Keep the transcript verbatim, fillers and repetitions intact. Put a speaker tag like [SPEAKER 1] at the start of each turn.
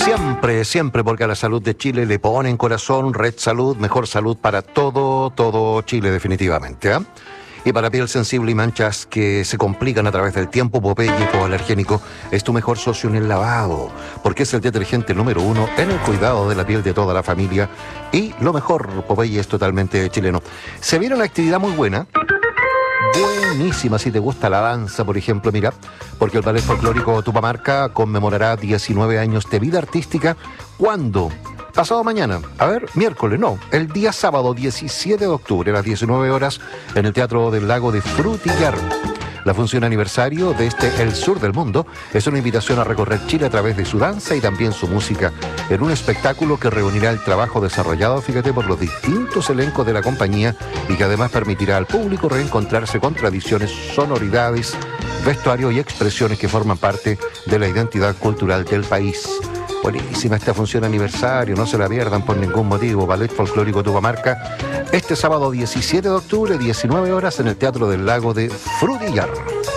[SPEAKER 1] Siempre, siempre, porque a la salud de Chile le ponen corazón. Red Salud, mejor salud para todo, todo Chile definitivamente, ¿eh? Y para piel sensible y manchas que se complican a través del tiempo, Popeye hipoalergénico es tu mejor socio en el lavado, porque es el detergente número uno en el cuidado de la piel de toda la familia. Y lo mejor, Popeye es totalmente chileno. Se viene una actividad muy buena. Buenísima, si te gusta la danza, por ejemplo, mira, porque el Ballet Folclórico Tupamarca conmemorará diecinueve años de vida artística. ¿Cuándo? Pasado mañana, a ver, miércoles, no, el día sábado diecisiete de octubre a las diecinueve horas en el Teatro del Lago de Frutillar. La función aniversario de este El Sur del Mundo es una invitación a recorrer Chile a través de su danza y también su música, en un espectáculo que reunirá el trabajo desarrollado, fíjate, por los distintos elencos de la compañía y que además permitirá al público reencontrarse con tradiciones, sonoridades, vestuario y expresiones que forman parte de la identidad cultural del país. Buenísima esta función aniversario, no se la pierdan por ningún motivo. Ballet Folclórico Tupamarca, este sábado diecisiete de octubre, diecinueve horas en el Teatro del Lago de Frutillar.